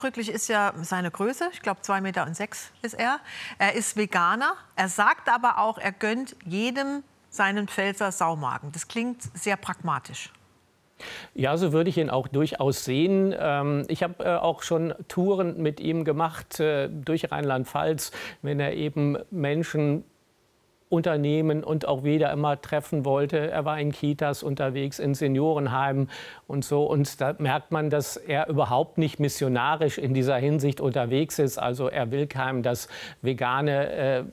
Rücklich ist ja seine Größe, ich glaube 2,6 Meter ist er. Er ist Veganer, er sagt aber auch, er gönnt jedem seinen Pfälzer Saumagen. Das klingt sehr pragmatisch. Ja, so würde ich ihn auch durchaus sehen. Ich habe auch schon Touren mit ihm gemacht durch Rheinland-Pfalz, wenn er eben Menschen, Unternehmen und auch wieder immer treffen wollte. Er war in Kitas unterwegs, in Seniorenheimen und so. Und da merkt man, dass er überhaupt nicht missionarisch in dieser Hinsicht unterwegs ist. Also er will keinem das Vegane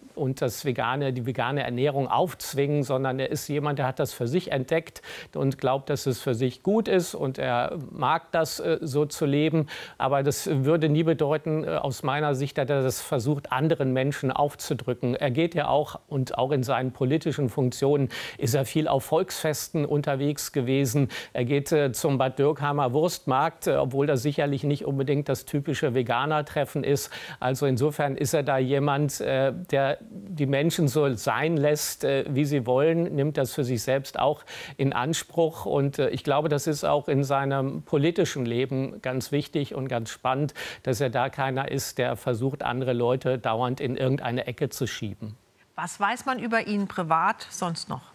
die vegane Ernährung aufzwingen, sondern er ist jemand, der hat das für sich entdeckt und glaubt, dass es für sich gut ist. Und er mag das so zu leben. Aber das würde nie bedeuten, aus meiner Sicht, dass er das versucht, anderen Menschen aufzudrücken. Er geht ja auch in seinen politischen Funktionen ist er viel auf Volksfesten unterwegs gewesen. Er geht zum Bad Dürkheimer Wurstmarkt, obwohl das sicherlich nicht unbedingt das typische Veganer-Treffen ist. Also insofern ist er da jemand, der die Menschen so sein lässt, wie sie wollen, nimmt das für sich selbst auch in Anspruch. Und ich glaube, das ist auch in seinem politischen Leben ganz wichtig und ganz spannend, dass er da keiner ist, der versucht, andere Leute dauernd in irgendeine Ecke zu schieben. Was weiß man über ihn privat sonst noch?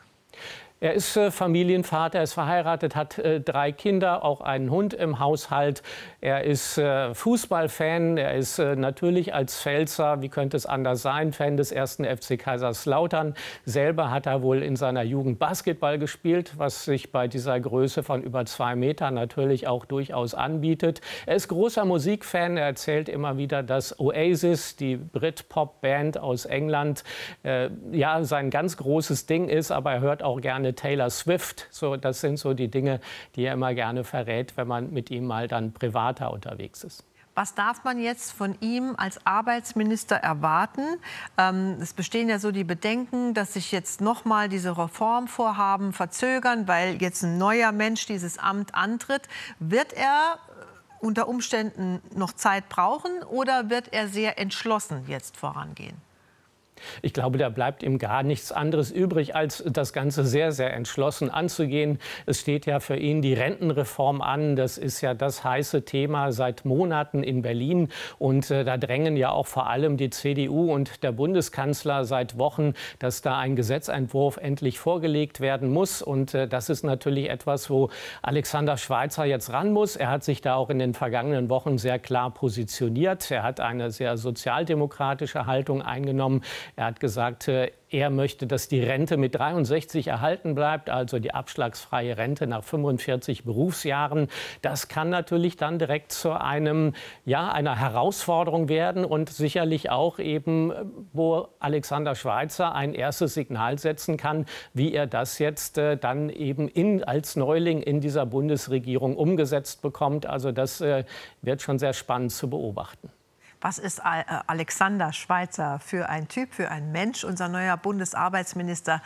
Er ist Familienvater, er ist verheiratet, hat 3 Kinder, auch einen Hund im Haushalt. Er ist Fußballfan, er ist natürlich als Pfälzer, wie könnte es anders sein, Fan des 1. FC Kaiserslautern. Selber hat er wohl in seiner Jugend Basketball gespielt, was sich bei dieser Größe von über 2 Metern natürlich auch durchaus anbietet. Er ist großer Musikfan, er erzählt immer wieder, dass Oasis, die Brit-Pop-Band aus England, ja, sein ganz großes Ding ist, aber er hört auch gerne Taylor Swift. So, das sind so die Dinge, die er immer gerne verrät, wenn man mit ihm mal dann privater unterwegs ist. Was darf man jetzt von ihm als Arbeitsminister erwarten? Es bestehen ja so die Bedenken, dass sich jetzt noch mal diese Reformvorhaben verzögern, weil jetzt ein neuer Mensch dieses Amt antritt. Wird er unter Umständen noch Zeit brauchen oder wird er sehr entschlossen jetzt vorangehen? Ich glaube, da bleibt ihm gar nichts anderes übrig, als das Ganze sehr, sehr entschlossen anzugehen. Es steht ja für ihn die Rentenreform an. Das ist ja das heiße Thema seit Monaten in Berlin. Und da drängen ja auch vor allem die CDU und der Bundeskanzler seit Wochen, dass da ein Gesetzentwurf endlich vorgelegt werden muss. Und das ist natürlich etwas, wo Alexander Schweitzer jetzt ran muss. Er hat sich da auch in den vergangenen Wochen sehr klar positioniert. Er hat eine sehr sozialdemokratische Haltung eingenommen. Er hat gesagt, er möchte, dass die Rente mit 63 erhalten bleibt, also die abschlagsfreie Rente nach 45 Berufsjahren. Das kann natürlich dann direkt zu einer Herausforderung werden und sicherlich auch eben, wo Alexander Schweitzer ein erstes Signal setzen kann, wie er das jetzt dann eben als Neuling in dieser Bundesregierung umgesetzt bekommt. Also das wird schon sehr spannend zu beobachten. Was ist Alexander Schweitzer für ein Typ, für ein Mensch, unser neuer Bundesarbeitsminister?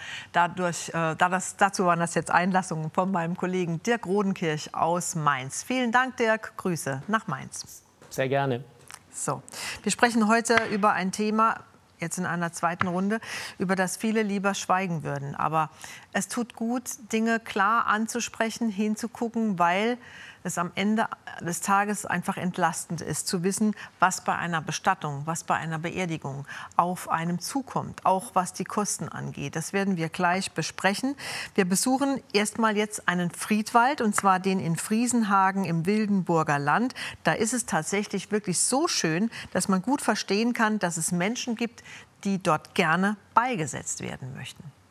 Dazu waren das jetzt Einlassungen von meinem Kollegen Dirk Rodenkirch aus Mainz. Vielen Dank, Dirk. Grüße nach Mainz. Sehr gerne. So, wir sprechen heute über ein Thema, jetzt in einer zweiten Runde, über das viele lieber schweigen würden. Aber es tut gut, Dinge klar anzusprechen, hinzugucken, weil es am Ende des Tages einfach entlastend ist, zu wissen, was bei einer Bestattung, was bei einer Beerdigung auf einem zukommt, auch was die Kosten angeht. Das werden wir gleich besprechen. Wir besuchen erstmal jetzt einen Friedwald, und zwar den in Friesenhagen im Wildenburger Land. Da ist es tatsächlich wirklich so schön, dass man gut verstehen kann, dass es Menschen gibt, die dort gerne beigesetzt werden möchten.